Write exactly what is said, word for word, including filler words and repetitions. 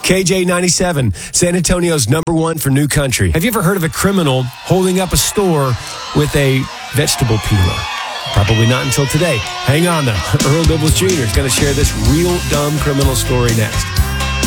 K J ninety-seven, San Antonio's number one for new country. Have you ever heard of a criminal holding up a store with a vegetable peeler? Probably not until today. Hang on, though. Earl Dibbles Junior is going to share this real dumb criminal story next.